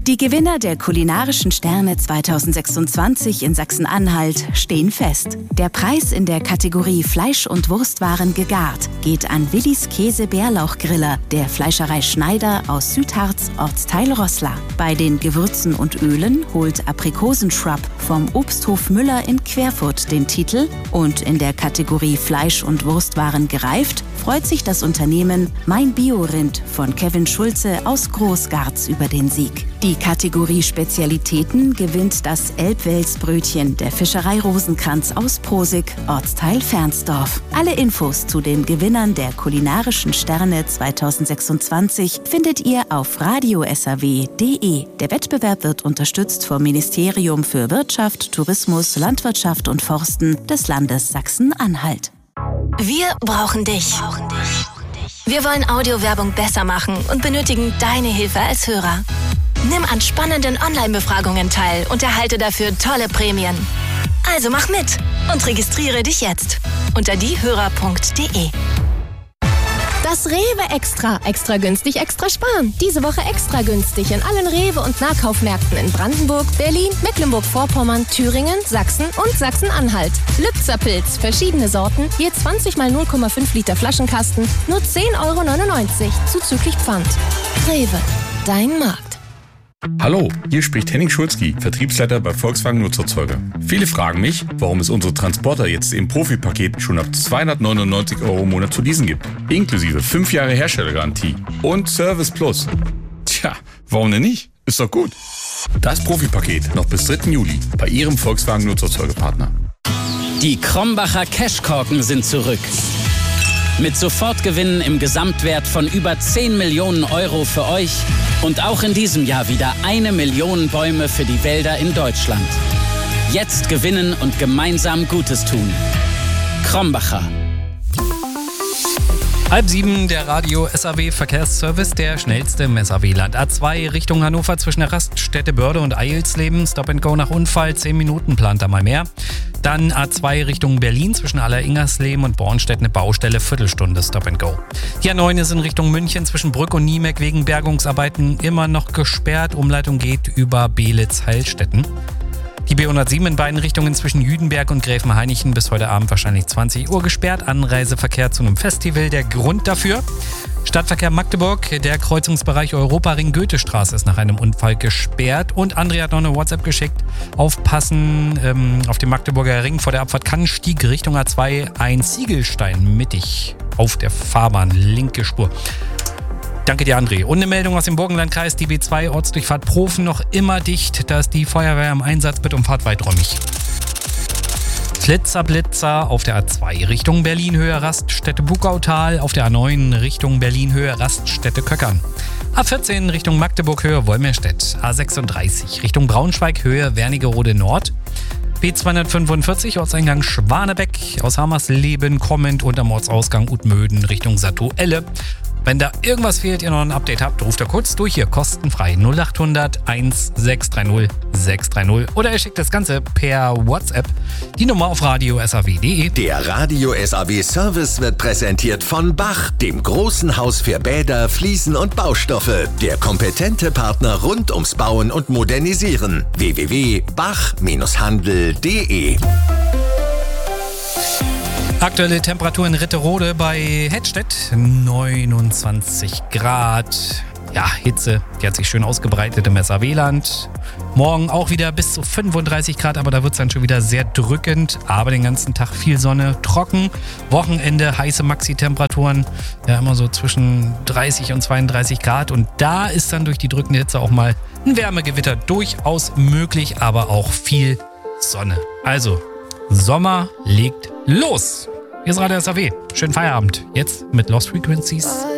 Die Gewinner der kulinarischen Sterne 2026 in Sachsen-Anhalt stehen fest. Der Preis in der Kategorie Fleisch- und Wurstwaren gegart geht an Willis Käse-Bärlauchgriller der Fleischerei Schneider aus Südharz, Ortsteil Roßla. Bei den Gewürzen und Ölen holt Aprikosenschrub vom Obsthof Müller in Querfurt den Titel und in der Kategorie Fleisch- und Wurstwaren gereift freut sich das Unternehmen Mein Biorind von Kevin Schulze aus Großgarz über den Sieg. Die Kategorie Spezialitäten gewinnt das Elbwelsbrötchen der Fischerei Rosenkranz aus Prosig, Ortsteil Fernsdorf. Alle Infos zu den Gewinnern der kulinarischen Sterne 2026 findet ihr auf radiosaw.de. Der Wettbewerb wird unterstützt vom Ministerium für Wirtschaft, Tourismus, Landwirtschaft und Forsten des Landes Sachsen-Anhalt. Wir brauchen dich. Wir wollen Audiowerbung besser machen und benötigen deine Hilfe als Hörer. Nimm an spannenden Online-Befragungen teil und erhalte dafür tolle Prämien. Also mach mit und registriere dich jetzt unter diehörer.de. Das Rewe Extra. Extra günstig, extra sparen. Diese Woche extra günstig in allen Rewe- und Nahkaufmärkten in Brandenburg, Berlin, Mecklenburg-Vorpommern, Thüringen, Sachsen und Sachsen-Anhalt. Lübzer-Pilz, verschiedene Sorten, je 20 mal 0,5 Liter Flaschenkasten, nur 10,99 € zuzüglich Pfand. Rewe, dein Markt. Hallo, hier spricht Henning Schulzki, Vertriebsleiter bei Volkswagen Nutzerzeuger. Viele fragen mich, warum es unsere Transporter jetzt im Profipaket schon ab 299 € im Monat zu leasen gibt. Inklusive 5 Jahre Herstellergarantie und Service Plus. Tja, warum denn nicht? Ist doch gut. Das Profipaket noch bis 3. Juli bei Ihrem Volkswagen Nutzerzeugerpartner. Die Krombacher Cashkorken sind zurück. Mit Sofortgewinnen im Gesamtwert von über 10 Millionen € für euch und auch in diesem Jahr wieder 1 Million Bäume für die Wälder in Deutschland. Jetzt gewinnen und gemeinsam Gutes tun. Krombacher. 6:30, der Radio SAW Verkehrsservice, der schnellste im SAW-Land. A2 Richtung Hannover zwischen der Raststätte Börde und Eilsleben. Stop and Go nach Unfall, 10 Minuten, plant da mal mehr. Dann A2 Richtung Berlin zwischen Aller-Ingersleben und Bornstedt eine Baustelle, Viertelstunde Stop and Go. Die A9 ist in Richtung München zwischen Brück und Niemeck wegen Bergungsarbeiten immer noch gesperrt. Umleitung geht über Beelitz-Heilstätten. Die B107 in beiden Richtungen zwischen Jüdenberg und Gräfenhainichen bis heute Abend wahrscheinlich 20 Uhr gesperrt. Anreiseverkehr zu einem Festival. Der Grund dafür: Stadtverkehr Magdeburg, der Kreuzungsbereich Europaring-Goethestraße ist nach einem Unfall gesperrt. Und André hat noch eine WhatsApp geschickt. Aufpassen, auf dem Magdeburger Ring vor der Abfahrt Kannstieg Richtung A2 ein Ziegelstein mittig auf der Fahrbahn, linke Spur. Danke dir, André. Und eine Meldung aus dem Burgenlandkreis, die B2 Ortsdurchfahrt Profen noch immer dicht. Da ist die Feuerwehr im Einsatz, bitte umfahrt weiträumig. Blitzer auf der A2 Richtung Berlin-Höhe Raststätte Bugautal, auf der A9 Richtung Berlin-Höhe Raststätte Köckern. A14 Richtung Magdeburg-Höhe Wolmerstedt, A36 Richtung Braunschweig-Höhe Wernigerode Nord, B245 Ortseingang Schwanebeck, aus Hamersleben kommend und am Ortsausgang Utmöden Richtung Satuelle. Wenn da irgendwas fehlt, ihr noch ein Update habt, ruft da kurz durch hier, kostenfrei 0800 1630 630 oder ihr schickt das Ganze per WhatsApp. Die Nummer auf radiosaw.de. Der Radio SAW Service wird präsentiert von Bach, dem großen Haus für Bäder, Fliesen und Baustoffe. Der kompetente Partner rund ums Bauen und Modernisieren. www.bach-handel.de. Aktuelle Temperatur in Ritterode bei Hettstedt, 29 Grad. Ja, Hitze, die hat sich schön ausgebreitet im SAW-Land. Morgen auch wieder bis zu 35 Grad, aber da wird es dann schon wieder sehr drückend. Aber den ganzen Tag viel Sonne, trocken. Wochenende heiße Maxi-Temperaturen, ja immer so zwischen 30 und 32 Grad. Und da ist dann durch die drückende Hitze auch mal ein Wärmegewitter durchaus möglich, aber auch viel Sonne. Also, Sommer legt los. Hier ist Radio SAW. Schönen Feierabend. Jetzt mit Lost Frequencies.